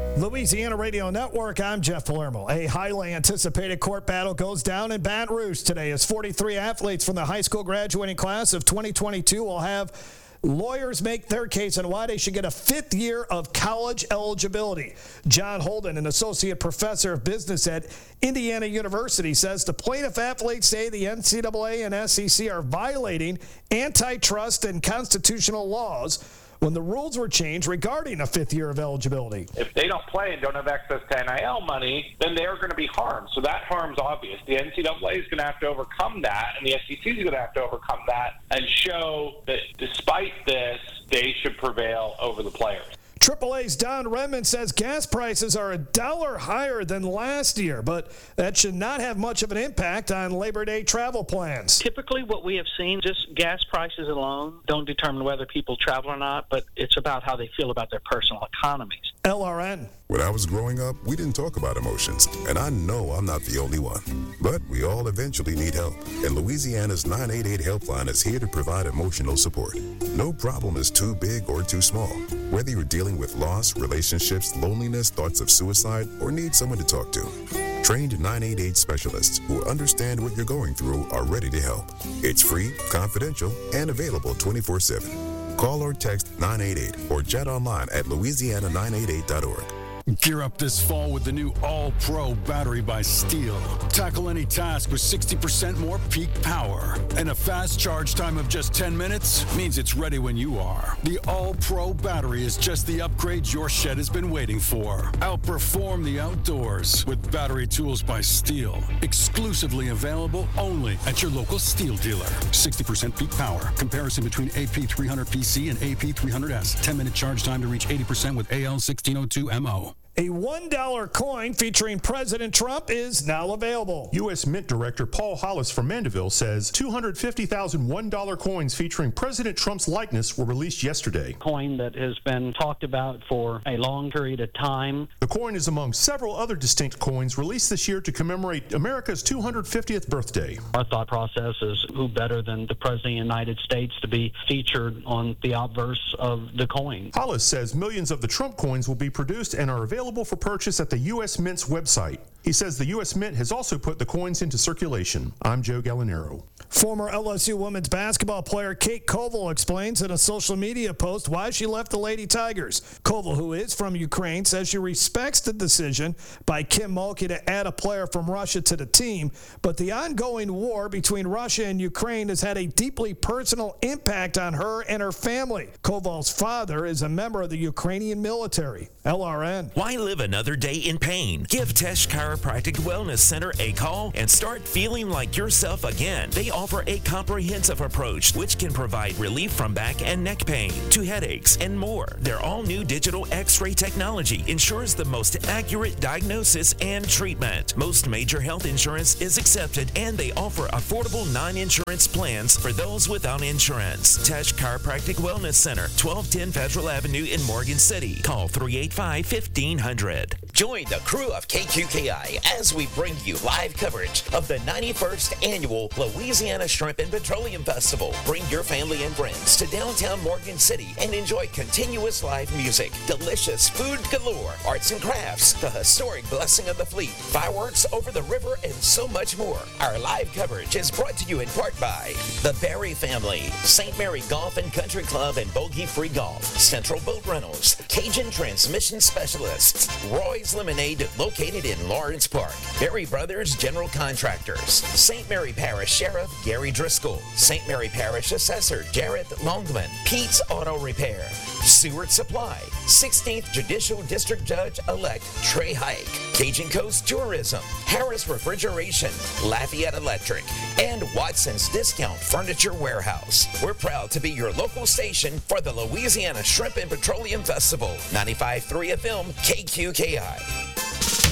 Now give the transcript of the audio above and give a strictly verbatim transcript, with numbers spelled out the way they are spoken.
Louisiana Radio Network, I'm Jeff Palermo. A highly anticipated court battle goes down in Baton Rouge today as forty-three athletes from the high school graduating class of twenty twenty-two will have lawyers make their case on why they should get a fifth year of college eligibility. John Holden, an associate professor of business at Indiana University, says the plaintiff athletes say the N C double A and S E C are violating antitrust and constitutional laws when the rules were changed regarding a fifth year of eligibility. If they don't play and don't have access to N I L money, then they are going to be harmed. So that harm's obvious. The N C double A is going to have to overcome that, and the S E C is going to have to overcome that and show that despite this, they should prevail over the players. triple A's Don Redmond says gas prices are a dollar higher than last year, but that should not have much of an impact on Labor Day travel plans. Typically what we have seen, just gas prices alone don't determine whether people travel or not, but it's about how they feel about their personal economies. L R N. When I was growing up, we didn't talk about emotions, and I know I'm not the only one. But we all eventually need help, and Louisiana's nine eight eight helpline is here to provide emotional support. No problem is too big or too small. Whether you're dealing with loss, relationships, loneliness, thoughts of suicide, or need someone to talk to, trained nine eight eight specialists who understand what you're going through are ready to help. It's free, confidential, and available twenty-four seven. Call or text nine eight eight or chat online at louisiana nine eight eight dot org. Gear up this fall with the new All-Pro battery by Steel. Tackle any task with sixty percent more peak power. And a fast charge time of just ten minutes means it's ready when you are. The All-Pro battery is just the upgrade your shed has been waiting for. Outperform the outdoors with battery tools by Steel. Exclusively available only at your local Steel dealer. sixty percent peak power. Comparison between A P three hundred P C and A P three hundred S. ten minute charge time to reach eighty percent with A L sixteen oh two M O. A one dollar coin featuring President Trump is now available. U S Mint Director Paul Hollis from Mandeville says two hundred fifty thousand one dollar coins featuring President Trump's likeness were released yesterday. Coin that has been talked about for a long period of time. The coin is among several other distinct coins released this year to commemorate America's two hundred fiftieth birthday. Our thought process is who better than the President of the United States to be featured on the obverse of the coin. Hollis says millions of the Trump coins will be produced and are available for purchase at the U S Mint's website. He says the U S Mint has also put the coins into circulation. I'm Joe Gallinaro. Former L S U women's basketball player Kate Koval explains in a social media post why she left the Lady Tigers. Koval, who is from Ukraine, says she respects the decision by Kim Mulkey to add a player from Russia to the team, but the ongoing war between Russia and Ukraine has had a deeply personal impact on her and her family. Koval's father is a member of the Ukrainian military. L R N. Why live another day in pain? Give Tesh Chiropractic Wellness Center a call and start feeling like yourself again. They offer a comprehensive approach which can provide relief from back and neck pain to headaches and more. Their all-new digital X-ray technology ensures the most accurate diagnosis and treatment. Most major health insurance is accepted, and they offer affordable non-insurance plans for those without insurance. Tesh Chiropractic Wellness Center, twelve ten Federal Avenue in Morgan City. Call three eight five, fifteen hundred. Join the crew of K Q K I as we bring you live coverage of the ninety-first Annual Louisiana Shrimp and Petroleum Festival. Bring your family and friends to downtown Morgan City and enjoy continuous live music, delicious food galore, arts and crafts, the historic Blessing of the Fleet, fireworks over the river, and so much more. Our live coverage is brought to you in part by the Berry Family, Saint Mary Golf and Country Club and Bogey Free Golf, Central Boat Rentals, Cajun Transmission Specialists, Roy's Lemonade located in Lawrence Park, Berry Brothers General Contractors, Saint Mary Parish Sheriff Gary Driscoll, Saint Mary Parish Assessor Jared Longman, Pete's Auto Repair, Seward Supply, sixteenth Judicial District Judge-elect Trey Hike, Cajun Coast Tourism, Harris Refrigeration, Lafayette Electric, and Watson's Discount Furniture Warehouse. We're proud to be your local station for the Louisiana Shrimp and Petroleum Festival. ninety-five point three F M, K Q K I.